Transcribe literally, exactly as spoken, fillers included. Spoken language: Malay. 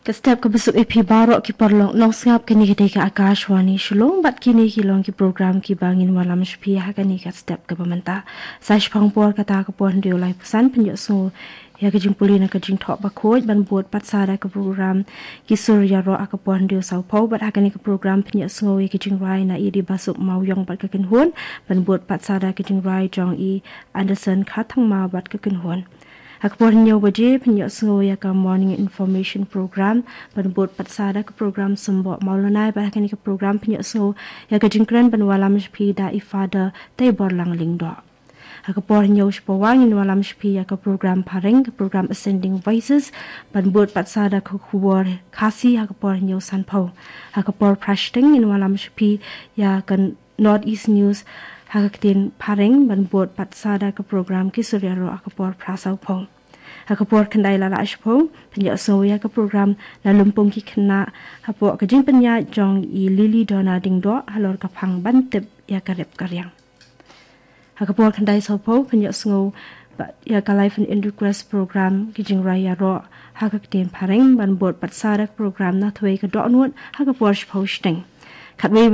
Setiap kebesuk epi barok ki perlong nong sengap kini kita ke Akashwani Shillong bat kini kilong ki program ki bangin malam sepi ha kini kat setiap ke pemerintah saya pangpor kata ke pon dio lai pesan penjok so ya ke jimpuli na ke jing thok bakoj ban buat pat sada ke program ki surya ro ke pon dio sau pau bat ha kini ke program penjok so ya ke jing rai na i di basuk mau yong bat ke ken huan ban buat pat sada ke jing rai jong i Anderson khatang ma bat ke ken huan Akpor nyaw baje penyok sengoya ka morning information program penbut patsada ke program sembok maulana bah kini ke program penyok sengo ya ke jingkran ban walam spi da ifada tai borlang lingdo Akpor nyaw spawang in walam spi ya ke program paring ke program ascending voices penbut patsada ke kuwar kasi akpor nyaw sanpau akpor prashting in walam spi ya ke North East News Hakatin paring ban buat patsada ke program ki surya ro akapor prasau pong akapor kendai lala ashpong penyak soya ke program na lumpung ki kena hapo ke jing penya jong i lili dona dingdo halor kapang bantip ya karep karyang akapor kendai sopo penyak sngo ya ka life and request program ki jing raya ro hakatin paring ban buat patsada program na thwe ke do nuat hakapor posting Katwe